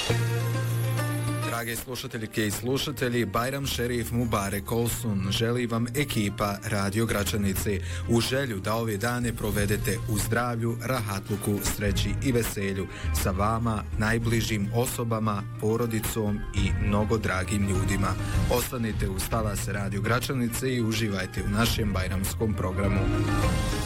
Drage slušateljke i slušatelji, Bajram Šerif Mubarek Olsun želi vam ekipa Radio Gračanice u želju da ove dane provedete u zdravlju, rahatluku, sreći i veselju sa vama, najbližim osobama, porodicom i mnogo dragim ljudima. Ostanite uz talase Radio Gračanice i uživajte u našem bajramskom programu.